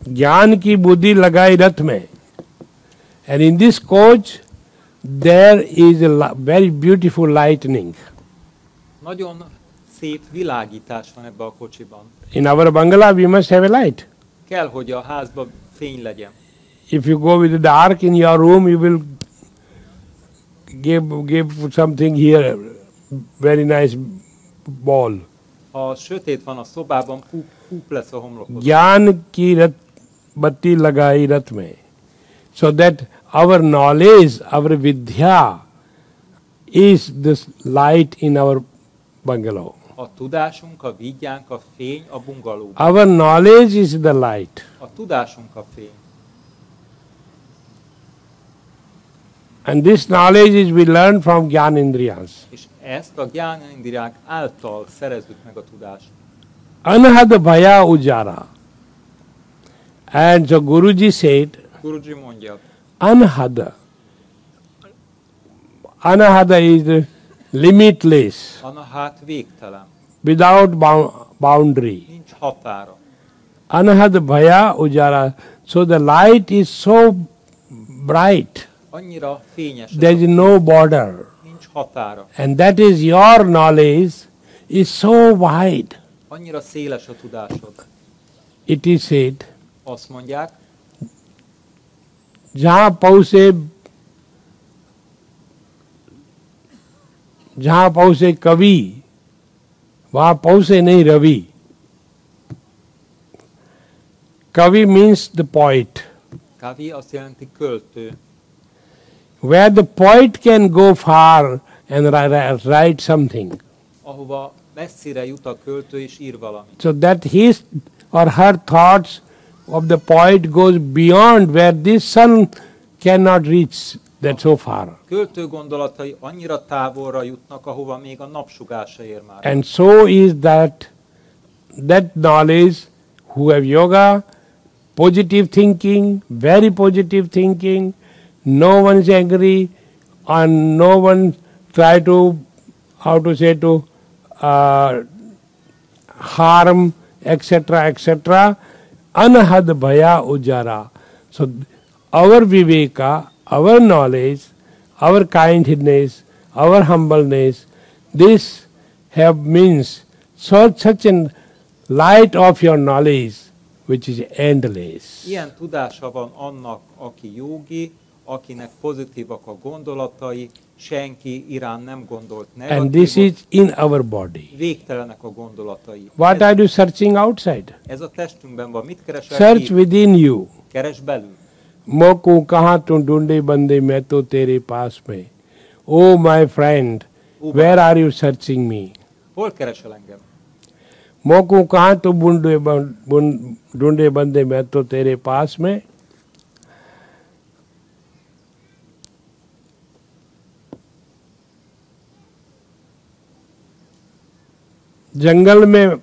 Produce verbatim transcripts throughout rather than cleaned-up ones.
ज्ञान की बुद्धि लगाई रथ में. And in this coach there is a very beautiful lightning. Nagyon szép világítás van ebbe a kocsiban. In our bungalow we must have a light. Kell, hogy a házban fény legyen. If you go with the dark in your room, you will give give something here, very nice ball. Ha sötét van a szobában, púp, púp lesz a homlokod. ज्ञान की रत बत्ती लगाई रथ में, so that our knowledge, our vidya is this light in our bungalow. A tudásunk, a vigyánk, a fény a bungalóban. Our knowledge is the light. A tudásunk a fény. And this knowledge is we learn from Gyanendriyas. És ezt a Gyánendriyák által szerezzük meg a tudást. Anahad bhaya ujara. And so Guruji said, Guruji mondja, anahada. Anahada is limitless, Anahát végtelen, without boundary. nincs határa. Anahad bhaya ujara. So the light is so bright. Annyira fényes, There is no border. nincs határa. And that is your knowledge is so wide. Annyira széles a tudásod. It is said, Azt mondják, जहाँ पहुँचे जहाँ पहुँचे कवि वहाँ पहुँचे नहीं Ravi. Kavi means the poet. Kavi azt jelenti költő. Where the poet can go far and write something. Ahova messzire jut a költő és ír valamit. So that his or her thoughts of the poet goes beyond where this sun cannot reach that so far. Költő gondolatai annyira távolra jutnak, ahova még a napsugár se ér már. And so is that that knowledge who have yoga, positive thinking, very positive thinking, no one is angry and no one try to, how to say, to uh, harm, et cetera, et cetera. Anahad bhaya ujara. So our viveka, our knowledge, our kindness, our humbleness, this have means so such a light of your knowledge which is endless. Ilyen tudása van annak, aki jogi, akinek pozitívak a gondolatai, senki irán nem gondolt negatívot. And this is in our body. Végtelenek a gondolatai. What ez, are you searching outside? ez a testünkben van. Mit keresel? Search within you. Keres belül. मोकू कहाँ तू ढूंढे बंदे मैं तो तेरे पास में. Oh my friend, where are you searching me? Hol keresel engem? मोकू कहाँ तू ढूंढे ढूंढे बंदे मैं तो तेरे पास में. जंगल में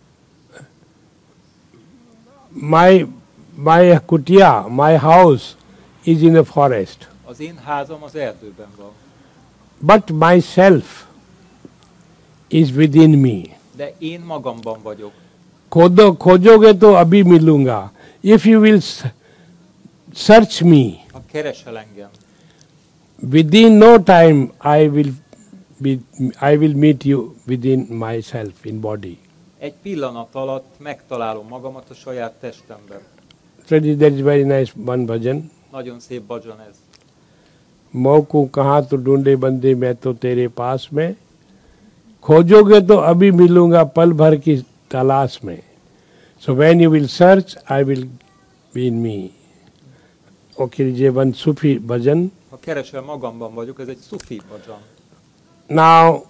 my my kutia, my house is in the forest. Az én házam az erdőben van. But myself is within me. De én magamban vagyok. खोदो खोजोगे तो अभी मिलूंगा. If you will search me, ha keresel engem, within no time I will be, I will meet you within myself in body. Egy pillanat alatt megtalálom magamat a saját testemben. So that is very nice one bhajan. Nagyon szép bhajan ez. मौकू कहाँ तो ढूंढे बंदे मैं तो तेरे पास में. खोजोगे तो अभी मिलूंगा पल भर की तलाश में. So when you will search, I will be in me. Okay, this is one Sufi bhajan. Ha keresel, magamban vagyok, ez egy Sufi bhajan. Now,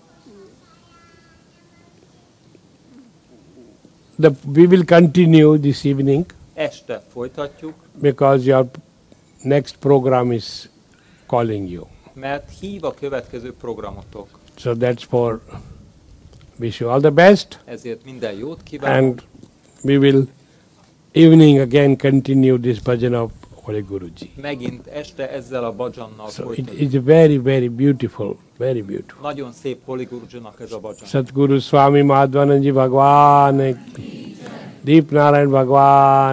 the, we will continue this evening. Este folytatjuk. Because your next program is calling you. Mert hív a következő programotok. So that's for wish you all the best. Ezért minden jót kívánok. And we will evening again continue this bhajan of Holy Guruji. Megint este ezzel a bhajannal So folytatjuk. it is very, very beautiful, very beautiful. Nagyon szép Holy Gurujinak ez a bhajan. Satguru Swami Madhvanand Ji Bhagwan, Deep Narayan Bhagwan.